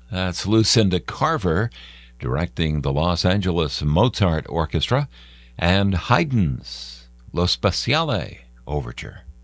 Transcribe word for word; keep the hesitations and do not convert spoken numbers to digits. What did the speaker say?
That's Lucinda Carver directing the Los Angeles Mozart Orchestra and Haydn's Lo Speciale Overture.